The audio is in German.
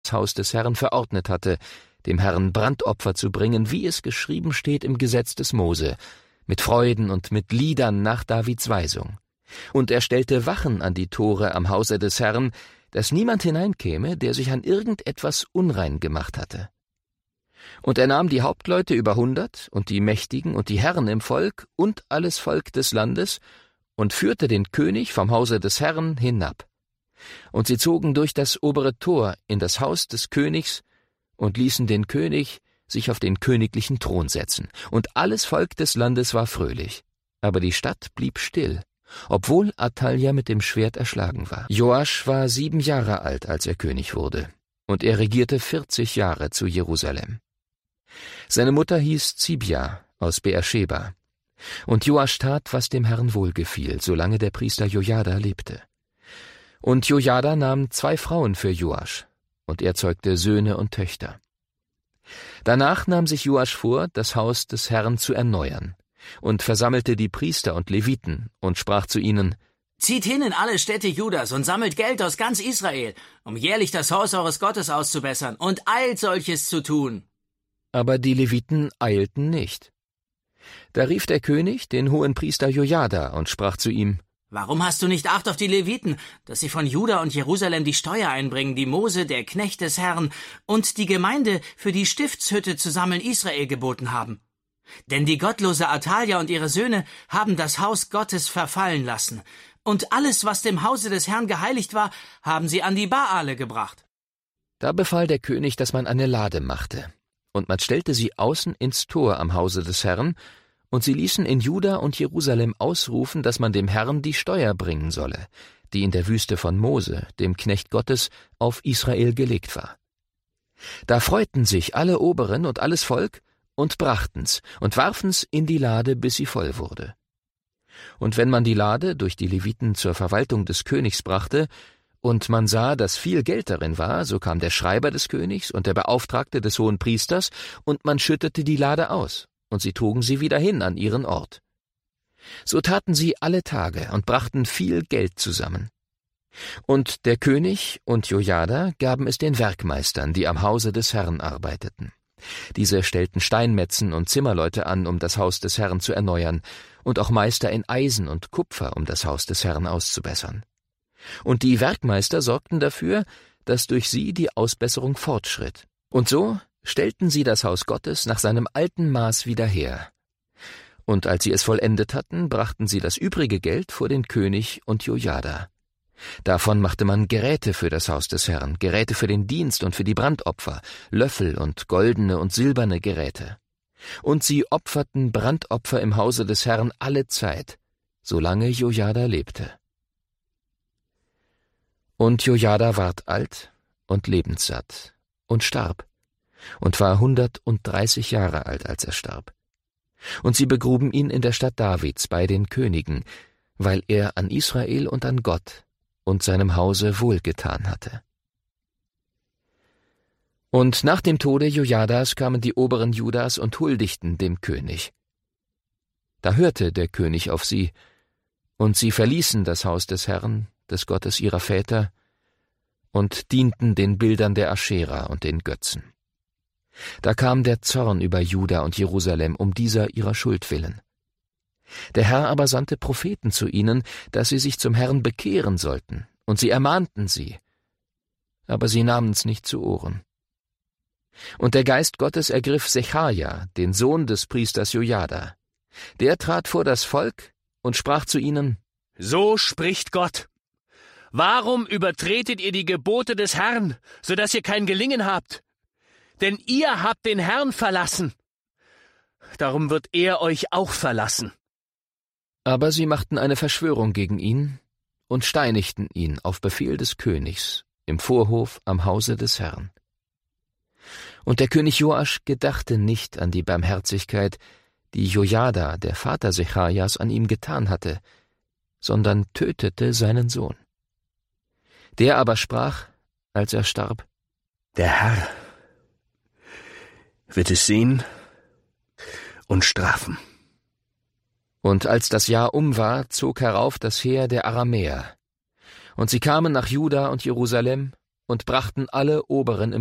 Haus des Herrn verordnet hatte, dem Herrn Brandopfer zu bringen, wie es geschrieben steht im Gesetz des Mose, mit Freuden und mit Liedern nach Davids Weisung. Und er stellte Wachen an die Tore am Hause des Herrn, dass niemand hineinkäme, der sich an irgendetwas unrein gemacht hatte. Und er nahm die Hauptleute über 100 und die Mächtigen und die Herren im Volk und alles Volk des Landes und führte den König vom Hause des Herrn hinab. Und sie zogen durch das obere Tor in das Haus des Königs und ließen den König sich auf den königlichen Thron setzen. Und alles Volk des Landes war fröhlich. Aber die Stadt blieb still, obwohl Athalja mit dem Schwert erschlagen war. Joasch war 7 Jahre alt, als er König wurde, und er regierte 40 Jahre zu Jerusalem. Seine Mutter hieß Zibja aus Beersheba. Und Joasch tat, was dem Herrn wohlgefiel, solange der Priester Jojada lebte. Und Jojada nahm 2 Frauen für Joasch, und er zeugte Söhne und Töchter. Danach nahm sich Joasch vor, das Haus des Herrn zu erneuern, und versammelte die Priester und Leviten und sprach zu ihnen: Zieht hin in alle Städte Judas und sammelt Geld aus ganz Israel, um jährlich das Haus eures Gottes auszubessern, und eilt solches zu tun. Aber die Leviten eilten nicht. Da rief der König den Hohenpriester Jojada und sprach zu ihm: Warum hast du nicht Acht auf die Leviten, dass sie von Juda und Jerusalem die Steuer einbringen, die Mose, der Knecht des Herrn, und die Gemeinde für die Stiftshütte zu sammeln Israel geboten haben? Denn die gottlose Athalja und ihre Söhne haben das Haus Gottes verfallen lassen, und alles, was dem Hause des Herrn geheiligt war, haben sie an die Baale gebracht. Da befahl der König, dass man eine Lade machte, und man stellte sie außen ins Tor am Hause des Herrn, und sie ließen in Juda und Jerusalem ausrufen, dass man dem Herrn die Steuer bringen solle, die in der Wüste von Mose, dem Knecht Gottes, auf Israel gelegt war. Da freuten sich alle Oberen und alles Volk und brachten's und warfen's in die Lade, bis sie voll wurde. Und wenn man die Lade durch die Leviten zur Verwaltung des Königs brachte, und man sah, dass viel Geld darin war, so kam der Schreiber des Königs und der Beauftragte des Hohenpriesters, und man schüttete die Lade aus, und sie trugen sie wieder hin an ihren Ort. So taten sie alle Tage und brachten viel Geld zusammen. Und der König und Jojada gaben es den Werkmeistern, die am Hause des Herrn arbeiteten. Diese stellten Steinmetzen und Zimmerleute an, um das Haus des Herrn zu erneuern, und auch Meister in Eisen und Kupfer, um das Haus des Herrn auszubessern. Und die Werkmeister sorgten dafür, dass durch sie die Ausbesserung fortschritt. Und so stellten sie das Haus Gottes nach seinem alten Maß wieder her. Und als sie es vollendet hatten, brachten sie das übrige Geld vor den König und Jojada. Davon machte man Geräte für das Haus des Herrn, Geräte für den Dienst und für die Brandopfer, Löffel und goldene und silberne Geräte. Und sie opferten Brandopfer im Hause des Herrn alle Zeit, solange Jojada lebte. Und Jojada ward alt und lebenssatt und starb und war 130 Jahre alt, als er starb. Und sie begruben ihn in der Stadt Davids bei den Königen, weil er an Israel und an Gott und seinem Hause wohlgetan hatte. Und nach dem Tode Jojadas kamen die Oberen Judas und huldigten dem König. Da hörte der König auf sie, und sie verließen das Haus des Herrn, des Gottes ihrer Väter, und dienten den Bildern der Aschera und den Götzen. Da kam der Zorn über Juda und Jerusalem um dieser ihrer Schuld willen. Der Herr aber sandte Propheten zu ihnen, dass sie sich zum Herrn bekehren sollten, und sie ermahnten sie, aber sie nahmen's nicht zu Ohren. Und der Geist Gottes ergriff Sechaja, den Sohn des Priesters Jojada. Der trat vor das Volk und sprach zu ihnen: So spricht Gott. Warum übertretet ihr die Gebote des Herrn, so dass ihr kein Gelingen habt? Denn ihr habt den Herrn verlassen. Darum wird er euch auch verlassen. Aber sie machten eine Verschwörung gegen ihn und steinigten ihn auf Befehl des Königs im Vorhof am Hause des Herrn. Und der König Joasch gedachte nicht an die Barmherzigkeit, die Jojada, der Vater Sechajas, an ihm getan hatte, sondern tötete seinen Sohn. Der aber sprach, als er starb: Der Herr wird es sehen und strafen. Und als das Jahr um war, zog herauf das Heer der Aramäer. Und sie kamen nach Juda und Jerusalem und brachten alle Oberen